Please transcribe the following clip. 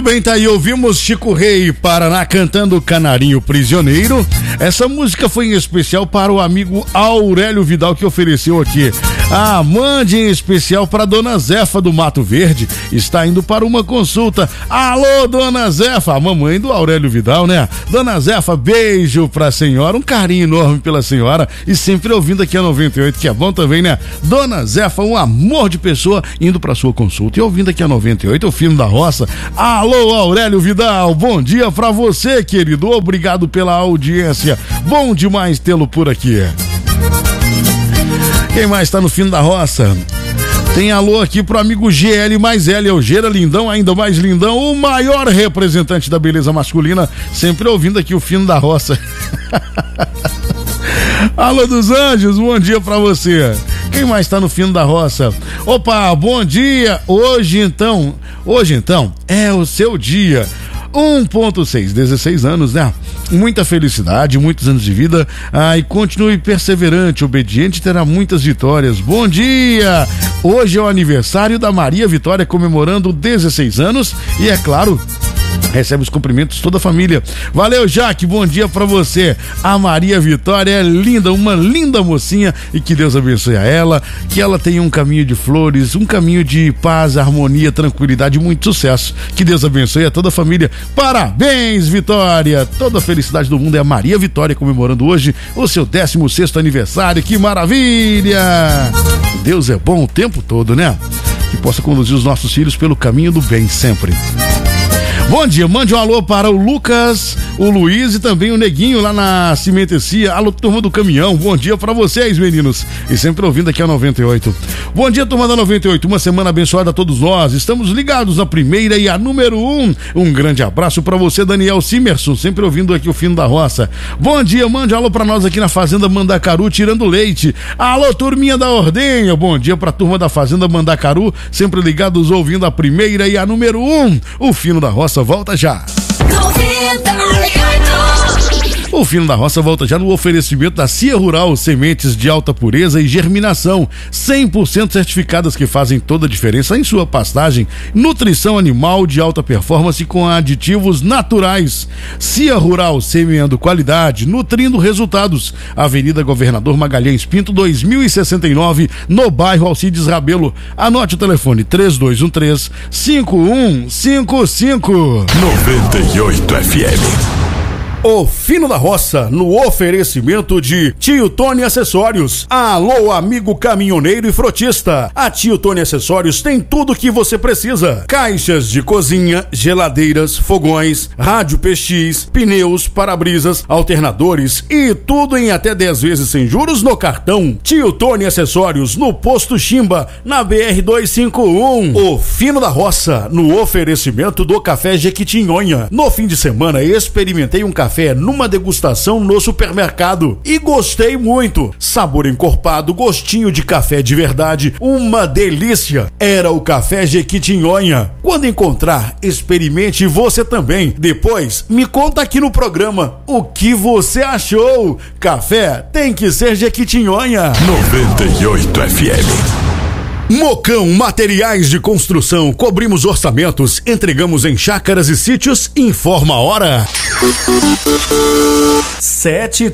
Bem, tá aí, ouvimos Chico Rei Paraná cantando Canarinho Prisioneiro. Essa música foi em especial para o amigo Aurélio Vidal, que ofereceu aqui. Mande em especial para Dona Zefa do Mato Verde, está indo para uma consulta. Alô, Dona Zefa, a mamãe do Aurélio Vidal, né? Dona Zefa, beijo pra senhora, um carinho enorme pela senhora e sempre ouvindo aqui a 98, que é bom também, né? Dona Zefa, um amor de pessoa, indo pra sua consulta e ouvindo aqui a 98, o Fino da Roça. Alô, Aurélio Vidal, bom dia pra você, querido, obrigado pela audiência, bom demais tê-lo por aqui. Quem mais tá no Fino da Roça? Tem alô aqui pro amigo GL mais L, é o Gera Lindão, ainda mais lindão, o maior representante da beleza masculina, sempre ouvindo aqui o Fino da Roça. Alô dos Anjos, bom dia pra você. Quem mais tá no Fino da Roça? Opa, bom dia. Hoje então é o seu dia. 1.6, 16 anos, né? Muita felicidade, muitos anos de vida. E continue perseverante, obediente, terá muitas vitórias. Bom dia! Hoje é o aniversário da Maria Vitória, comemorando 16 anos e, é claro, recebe os cumprimentos de toda a família. Valeu, Jaque, bom dia pra você. A Maria Vitória é linda, uma linda mocinha, e que Deus abençoe a ela, que ela tenha um caminho de flores, um caminho de paz, harmonia, tranquilidade e muito sucesso. Que Deus abençoe a toda a família. Parabéns, Vitória! Toda a felicidade do mundo é a Maria Vitória comemorando hoje o seu 16º aniversário. Que maravilha! Deus é bom o tempo todo, né? Que possa conduzir os nossos filhos pelo caminho do bem sempre. Bom dia, mande um alô para o Lucas, o Luiz e também o Neguinho lá na Cimentecia. Alô, turma do caminhão, bom dia para vocês, meninos. E sempre ouvindo aqui a 98. Bom dia, turma da 98, uma semana abençoada a todos nós. Estamos ligados na primeira e a número 1. Um grande abraço para você, Daniel Simerson, sempre ouvindo aqui o Fino da Roça. Bom dia, mande um alô para nós aqui na Fazenda Mandacaru, tirando leite. Alô, turminha da Ordenha, bom dia pra turma da Fazenda Mandacaru, sempre ligados ouvindo a primeira e a número 1. O Fino da Roça volta já. O Fino da Roça volta já no oferecimento da Cia Rural, sementes de alta pureza e germinação, 100% certificadas que fazem toda a diferença em sua pastagem, nutrição animal de alta performance com aditivos naturais. Cia Rural, semeando qualidade, nutrindo resultados. Avenida Governador Magalhães Pinto, 2069, no bairro Alcides Rabelo. Anote o telefone 3213-5155. 98 FM. O Fino da Roça, no oferecimento de Tio Tony Acessórios. Alô, amigo caminhoneiro e frotista. A Tio Tony Acessórios tem tudo o que você precisa. Caixas de cozinha, geladeiras, fogões, rádio PX, pneus, para-brisas, alternadores e tudo em até 10 vezes sem juros no cartão. Tio Tony Acessórios, no Posto Chimba, na BR-251. O Fino da Roça, no oferecimento do Café Jequitinhonha. No fim de semana, experimentei um café numa degustação no supermercado e gostei muito. Sabor encorpado, gostinho de café de verdade, uma delícia. Era o Café Jequitinhonha. Quando encontrar, experimente você também. Depois, me conta aqui no programa o que você achou. Café tem que ser Jequitinhonha. 98 FM. Mocão Materiais de Construção, cobrimos orçamentos, entregamos em chácaras e sítios. Informa a hora. 7